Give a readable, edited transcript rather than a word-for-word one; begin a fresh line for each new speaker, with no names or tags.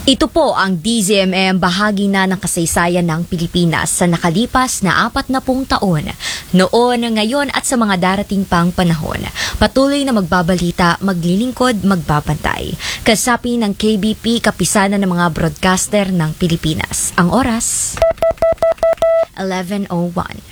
Ito po ang DZMM, bahagi na ng kasaysayan ng Pilipinas sa nakalipas na 40 taon. Noon, ngayon at sa mga darating pang panahon. Patuloy na magbabalita, maglilingkod, magbabantay. Kasapi ng KBP, kapisanan ng mga broadcaster ng Pilipinas. Ang oras, 11:01.